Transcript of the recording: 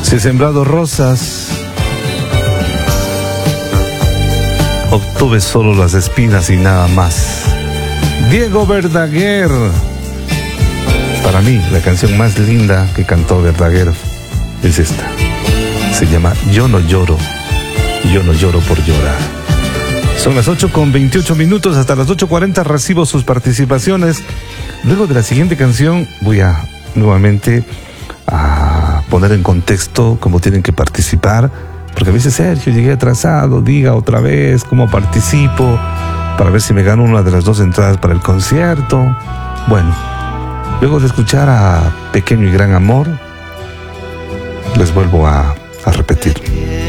Si he sembrado rosas, obtuve solo las espinas y nada más. Diego Verdaguer. Para mí, la canción más linda que cantó Verdaguer es esta. Se llama Yo no lloro por llorar. Son las 8:28. Hasta las 8:40 recibo sus participaciones. Luego de la siguiente canción voy a nuevamente a poner en contexto cómo tienen que participar, porque a veces Sergio, llegué atrasado, diga otra vez cómo participo para ver si me gano una de las 2 entradas para el concierto. Bueno, luego de escuchar a Pequeño y Gran Amor, les vuelvo a repetir.